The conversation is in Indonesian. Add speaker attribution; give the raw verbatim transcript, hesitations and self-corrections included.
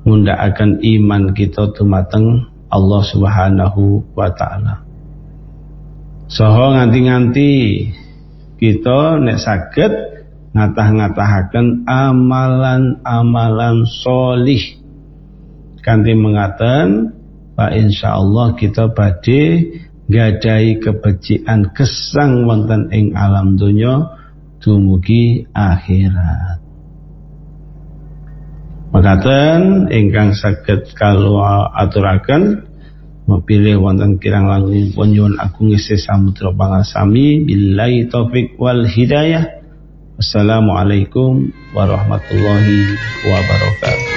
Speaker 1: ngundhakaken iman kita dumateng Allah Subhanahu wa taala. Saha nganti-nganti kita nek saged ngatah-ngatahaken amalan-amalan sholih kanthi mengaten Pak insyaallah kita badhe gadai kebecikan gesang wonten ing alam donya dumugi akhirat. Mekaten ingkang saged kula aturaken mapilih wonten kirang langkung nyuwun agung Gusti Samudra Pangasami billahi taufik wal hidayah. Assalamualaikum warahmatullahi wabarakatuh.